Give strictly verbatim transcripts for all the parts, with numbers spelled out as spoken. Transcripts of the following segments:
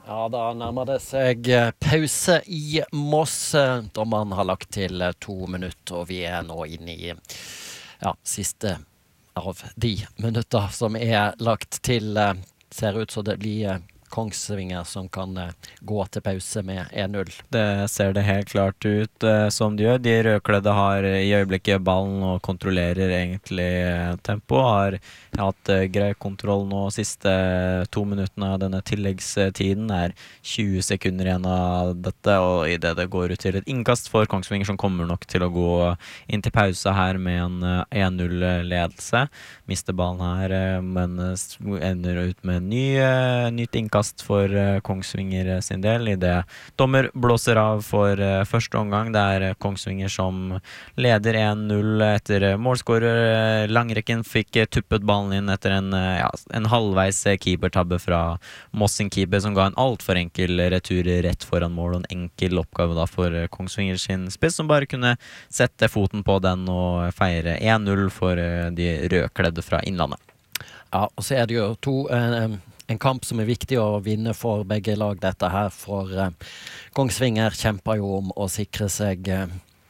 Ja, da nærmer det seg eh, pause i Moss. Eh, Dommeren har lagt til eh, to minutter, og vi er nå inne i ja, siste av de minutter som er lagt til. Eh, ser ut så det blir eh, Kongsvinger som kan eh, gå til pause med en null. Det ser det helt klart ut eh, som de gjør. De rødkledde har i øyeblikket ballen og kontrollerer egentlig eh, tempo. Har hatt eh, grei kontroll nå siste eh, to minuttene av denne tilleggstiden. Er tjue sekunder igjen av dette, og i det det går ut til et innkast for Kongsvinger, som kommer nok til å gå inn til pause her med en eh, en null-ledelse. Mister ballen her, eh, men eh, ender ut med en ny, eh, nytt innkast for uh, Kongsvinger uh, sin del, i det dommer blåser av for uh, første omgang. Det er uh, Kongsvinger som leder en null etter uh, målskårer. Uh, Langrekken fikk uh, tuppet ballen inn etter en, uh, ja, en halvveis uh, keepertabbe fra Moss sin keeper, som ga en alt for enkel retur rett foran mål, og en enkel oppgave da for uh, Kongsvinger sin spiss, som bare kunne sette foten på den og feire en null for uh, de rødkledde fra Innlandet. Ja, og så er det jo to eh, en kamp som er viktig å vinne for begge lag, dette her, for eh, Kongsvinger kjemper jo om å sikre seg eh,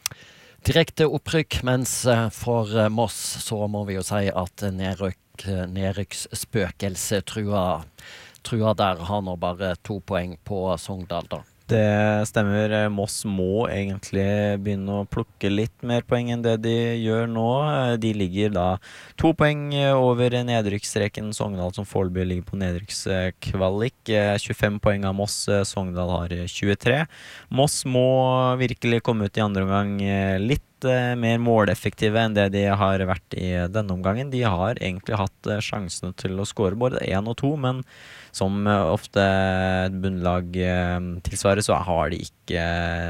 direkte opprykk, mens eh, for eh, Moss så må vi jo si at nedrykk, nedrykksspøkelse trua, trua der har nå bare to poeng på Sogndal da. Det stemmer. Moss må egentlig begynne å plukke litt mer poeng enn det de gjør nå. De ligger da to poeng over nedrykksstreken. Sogndal som foreløpig ligger på nedrykkskvalik. tjuefem poeng av Moss. Sogndal har tjuetre. Moss må virkelig komme ut i andre omgang litt mer måleffektive enn det de har vært i denne omgangen. De har egentlig hatt sjansene til å skåre både én og to, men som ofte et bunnlag tilsvarer, så har de ikke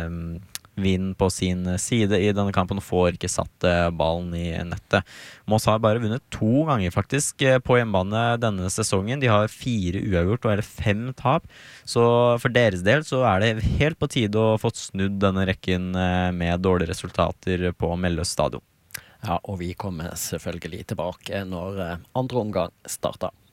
vind på sin side i denne kampen og får ikke satt ballen i nettet. Moss har bare vunnet to ganger faktisk på hjemmebane denne sesongen. De har fire uavgjort og eller fem tap, så for deres del så er det helt på tide å få snudd denne rekken med dårlige resultater på Melløs stadion. Ja, og vi kommer selvfølgelig tilbake når andre omgang starter.